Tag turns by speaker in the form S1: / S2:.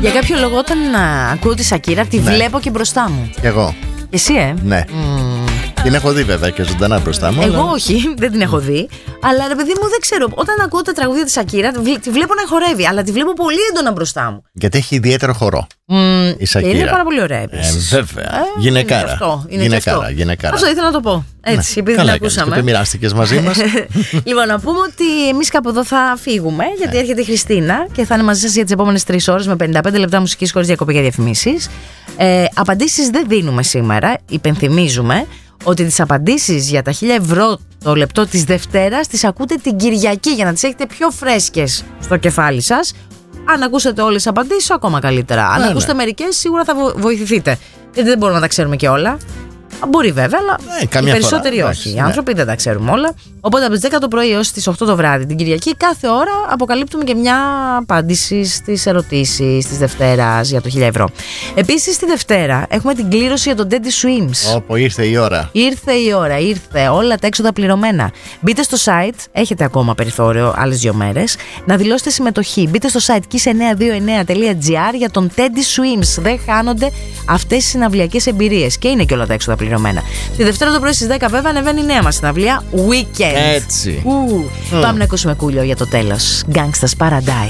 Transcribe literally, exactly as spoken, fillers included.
S1: Για κάποιο λόγο, όταν α, ακούω τη Σακύρα, τη ναι. βλέπω και μπροστά μου.
S2: Κι εγώ.
S1: Εσύ, ε?
S2: Ναι. Mm. Την έχω δει βέβαια και ζωντανά μπροστά μου.
S1: Εγώ
S2: αλλά...
S1: όχι, δεν την έχω δει. Αλλά ρε παιδί μου, δεν ξέρω. Όταν ακούω τα τραγούδια τη Σακύρα, τη βλέπω να χορεύει, αλλά τη βλέπω πολύ έντονα μπροστά μου.
S2: Γιατί έχει ιδιαίτερο χορό.
S1: Mm,
S2: η Σακύρα.
S1: Και είναι πάρα πολύ ωραία επίσης.
S2: Ε, βέβαια. Ε, γυναικάρα.
S1: Είναι αυτό. Είναι
S2: γυναικάρα,
S1: αυτό.
S2: γυναικάρα.
S1: Αυτό ήθελα να το πω. Έτσι, ναι, επειδή
S2: καλά
S1: την ακούσαμε.
S2: Και το μοιράστηκες μαζί μας.
S1: Λοιπόν, να πούμε ότι εμείς κάπου εδώ θα φύγουμε, γιατί έρχεται η Χριστίνα και θα είναι μαζί σας για τις επόμενες τρεις ώρες με πενήντα πέντε λεπτά μουσικής χωρίς διακοπή για διαφημίσεις. Ε, απαντήσεις δεν δίνουμε σήμερα. Υπενθυμίζουμε ότι τις απαντήσεις για τα χίλια ευρώ το λεπτό της Δευτέρας τις ακούτε την Κυριακή για να τις έχετε πιο φρέσκες στο κεφάλι σας. Αν ακούσετε όλες τις απαντήσεις, ακόμα καλύτερα. Αν ναι, ακούσετε ναι. μερικές, σίγουρα θα βοηθηθείτε. Γιατί δεν μπορούμε να τα ξέρουμε και όλα. Μπορεί βέβαια, αλλά ναι, οι περισσότεροι φορά, όχι. Ναι. Οι άνθρωποι δεν τα ξέρουμε όλα. Οπότε από τις δέκα το πρωί έως τις οκτώ το βράδυ την Κυριακή, κάθε ώρα αποκαλύπτουμε και μια απάντηση στις ερωτήσεις της Δευτέρας για το χίλια ευρώ. Επίσης, τη Δευτέρα έχουμε την κλήρωση για το Teddy Swims.
S2: Όπου ήρθε η ώρα.
S1: Ήρθε η ώρα, ήρθε. Όλα τα έξοδα πληρωμένα. Μπείτε στο site, έχετε ακόμα περιθώριο άλλες δύο μέρες, να δηλώσετε συμμετοχή. Μπείτε στο site kiss εννιακόσια είκοσι εννέα τελεία τζι άρ για τον Teddy Swims. Δεν χάνονται αυτές οι συναυλιακές εμπειρίες. Και είναι και όλα τα έξοδα πληρωμένα. Τη Δευτέρα το πρωί στις δέκα βέβαια ανεβαίνει η νέα μας συναυλία Weekend.
S2: Έτσι.
S1: Ου, mm. Πάμε να ακούσουμε Κούλιο για το τέλος. Gangsta's Paradise.